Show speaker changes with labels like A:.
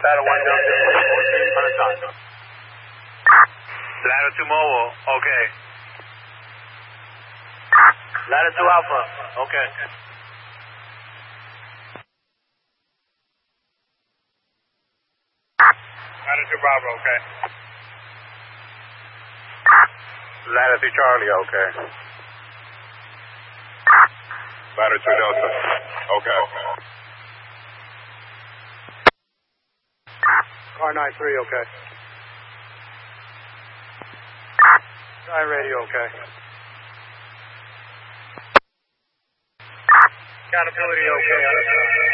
A: Ladder 1 Delta, unassigned. Ladder 2 Mobile, okay. Ladder 2 Alpha, okay. Ladder 2 Bravo, okay. Ladder 3 Charlie, okay. Ladder 2 Delta, okay. Car 93, okay. Sky radio, okay. Accountability, okay.